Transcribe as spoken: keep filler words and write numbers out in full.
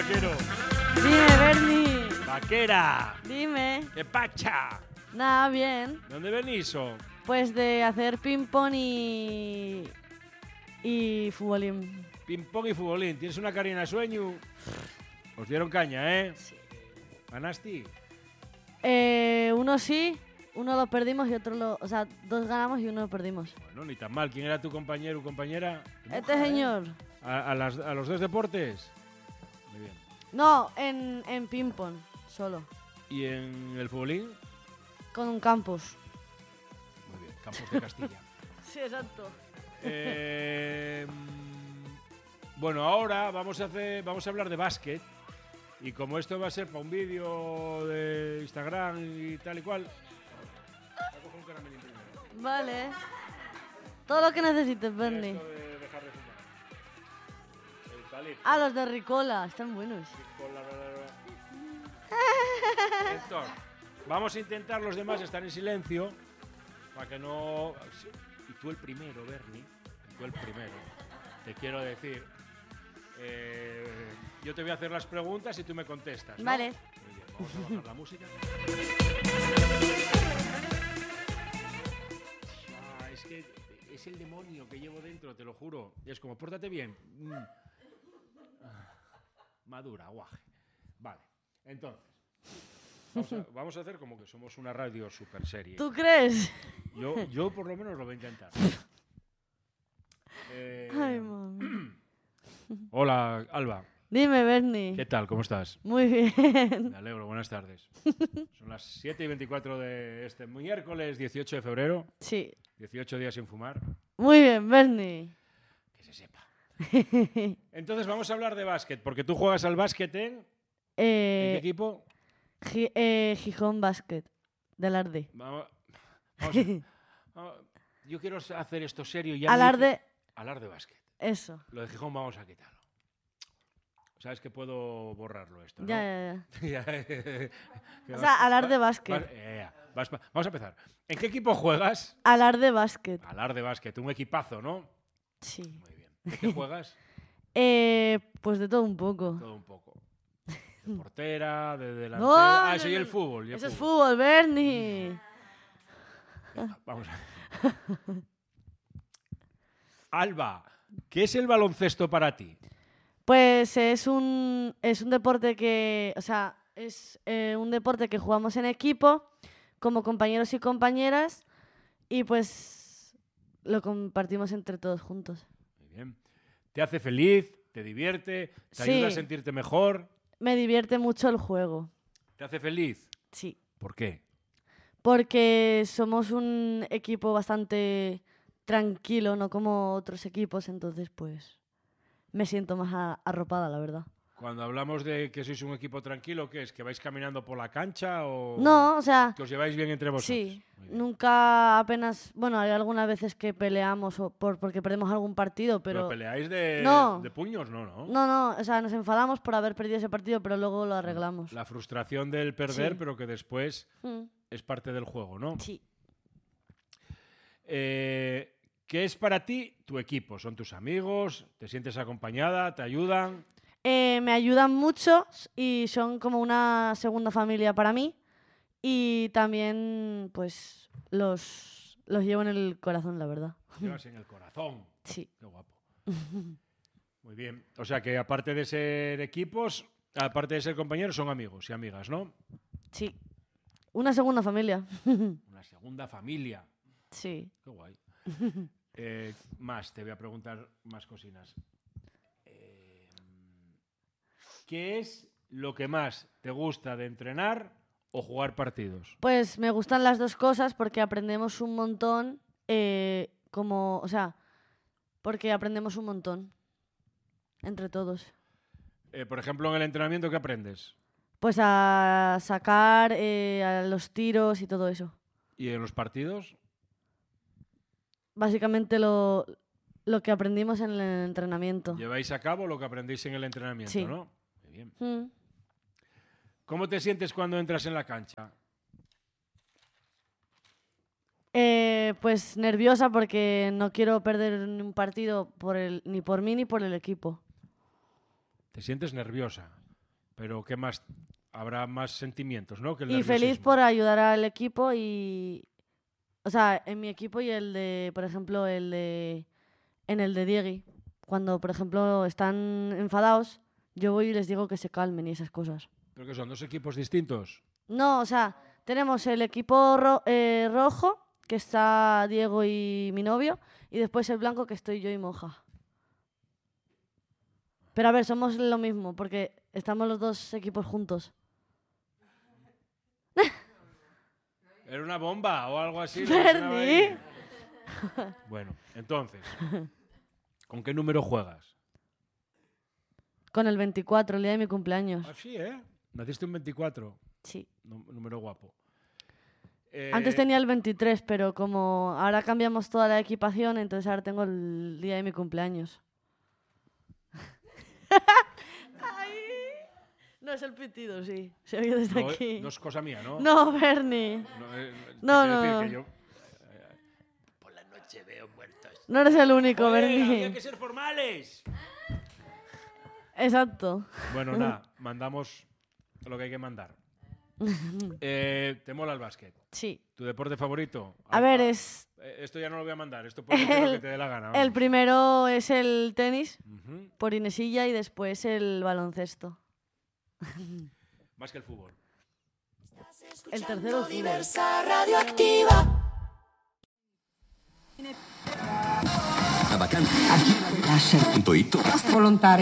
vaquero. Dime, Bernie. Vaquera. Dime. ¿Qué pacha? Nada, bien. ¿De dónde venís? Oh? Pues de hacer ping-pong y... y futbolín. Ping-pong y futbolín. ¿Tienes una carina de sueño? Os dieron caña, ¿eh? Sí. ¿Ganaste? Eh, uno sí, uno lo perdimos y otro lo... O sea, dos ganamos y uno lo perdimos. Bueno, ni tan mal. ¿Quién era tu compañero o compañera? Este Moja, señor. ¿eh? ¿A, a, las, ¿A los dos deportes? Muy bien. No, en, en ping-pong, solo. ¿Y en el futbolín? Con un campus. Muy bien. Campos de Castilla. Sí, exacto. Eh, bueno, ahora vamos a hacer, vamos a hablar de básquet y como esto va a ser para un vídeo de Instagram y tal y cual, voy a coger un caramelín primero. Vale. Todo lo que necesites, Bernie. Esto de dejar de fumar. Eucalipto. Ah, los de Ricola, están buenos. Ricola, bla, bla, bla. Entonces, vamos a intentar los demás estar en silencio para que no... Y tú el primero, Bernie, y tú el primero. Te quiero decir, eh, yo te voy a hacer las preguntas y tú me contestas, ¿no? Vale. Muy bien, vamos a bajar la música. Ah, es que es el demonio que llevo dentro, te lo juro. Es como, pórtate bien. Mm. Ah, madura, guaje. Vale, entonces, vamos a, vamos a hacer como que somos una radio super serie. ¿Tú crees? Yo, yo por lo menos lo voy a intentar. Eh, Ay, mami. hola, Alba. Dime, Bernie. ¿Qué tal? ¿Cómo estás? Muy bien. Me alegro, buenas tardes. Son las siete y veinticuatro de este miércoles dieciocho de febrero. Sí. dieciocho días sin fumar. Muy bien, Bernie. Que se sepa. Entonces vamos a hablar de básquet, porque tú juegas al básquet en... ¿En qué Eh, equipo? Gi- eh, Gijón Basket, de Alarde. Vamos, vamos a- vamos- yo quiero hacer esto serio. Ya me Alarde, dice- Alarde básquet. eso. Lo de Gijón vamos a quitarlo. Sabes que puedo borrarlo esto, ¿no? Ya, ya, Ya. ya. Que O vas- sea, Alarde vas- Basket. vas- eh, ya, vas pa- vamos a empezar. ¿En qué equipo juegas? Alarde Basket, Alarde Básquet, un equipazo, ¿no? sí. Muy bien. ¿De qué juegas? Eh, pues de todo un poco. Todo un poco. De portera, de delantera. No, ah, no, eso y no, el no. fútbol. y el Eso es fútbol. fútbol, Bernie. Venga, vamos a ver. Alba, ¿qué es el baloncesto para ti? Pues es un, es un deporte que, o sea, es eh, un deporte que jugamos en equipo, como compañeros y compañeras, y pues lo compartimos entre todos juntos. Muy bien. ¿Te hace feliz? ¿Te divierte? ¿Te Sí. ayuda a sentirte mejor? Me divierte mucho el juego, ¿Te hace feliz? sí, ¿Por qué? porque somos un equipo bastante tranquilo, no como otros equipos, entonces pues me siento más a- arropada, la verdad. Cuando hablamos de que sois un equipo tranquilo, ¿qué es? ¿Que vais caminando por la cancha o No, o sea, que os lleváis bien entre vosotros? sí, Muy bien. nunca apenas, bueno, hay algunas veces que peleamos o por, porque perdemos algún partido, ¿Pero pero... peleáis de, No. de puños? No, no. No, no, o sea, nos enfadamos por haber perdido ese partido, pero luego lo arreglamos. La frustración del perder, Sí. pero que después Mm, es parte del juego, ¿no? sí. Eh, ¿Qué es para ti tu equipo? ¿Son tus amigos? ¿Te sientes acompañada? ¿Te ayudan? Eh, me ayudan mucho y son como una segunda familia para mí. Y también, pues, los, los llevo en el corazón, la verdad. Llevas en el corazón. Sí. Qué guapo. Muy bien. O sea que aparte de ser equipos, aparte de ser compañeros, son amigos y amigas, ¿no? Sí. Una segunda familia. Una segunda familia. Sí. Qué guay. Eh, más, te voy a preguntar más cocinas. Eh, ¿Qué es lo que más te gusta de entrenar o jugar partidos? Pues me gustan las dos cosas porque aprendemos un montón, eh, como, o sea, porque aprendemos un montón entre todos. Eh, por ejemplo, en el entrenamiento, ¿qué aprendes? Pues a sacar, eh, a los tiros y todo eso. ¿Y en los partidos? Básicamente lo, lo que aprendimos en el entrenamiento. Lleváis a cabo lo que aprendéis en el entrenamiento, Sí. ¿no? Muy bien. Mm. ¿Cómo te sientes cuando entras en la cancha? Eh, pues nerviosa porque no quiero perder ni un partido por el, ni por mí ni por el equipo. Te sientes nerviosa. Pero ¿qué más? Habrá más sentimientos, ¿no? Que el Y feliz nerviosismo. por ayudar al equipo y... O sea, en mi equipo y el de, por ejemplo, el de... En el de Diegui. Cuando, por ejemplo, están enfadados, yo voy y les digo que se calmen y esas cosas. ¿Pero que son dos equipos distintos? No, o sea, tenemos el equipo ro- eh, rojo, que está Diego y mi novio, y después el blanco, que estoy yo y Moja. Pero a ver, somos lo mismo, porque estamos los dos equipos juntos. ¿Era una bomba o algo así? Bernie. Bueno, entonces, ¿con qué número juegas? Con el veinticuatro, el día de mi cumpleaños. Ah, sí, ¿eh? Naciste un veinticuatro. Sí. Nú- número guapo. Eh, Antes tenía el veintitrés, pero como ahora cambiamos toda la equipación, entonces ahora tengo el día de mi cumpleaños. Ay. No es el pitido, sí. Se oye desde no, aquí. no es cosa mía, ¿no? No, Bernie. No, eh, te No, quiero no, decir no. que yo, eh, por la noche veo muertos. No eres el único, Joder, Bernie. había que ser formales. Exacto. Bueno, nada, mandamos lo que hay que mandar. Eh, ¿Te mola el básquet? Sí. ¿Tu deporte favorito? A ver, es... Eh, Esto ya no lo voy a mandar, esto puede ser lo que te dé la gana. El vamos. primero es el tenis, Ujú. por Inesilla, y después el baloncesto. Más que el fútbol. El tercero el fútbol. Diversa radioactiva. La vacanza. Aquí. Punto it. Volontario.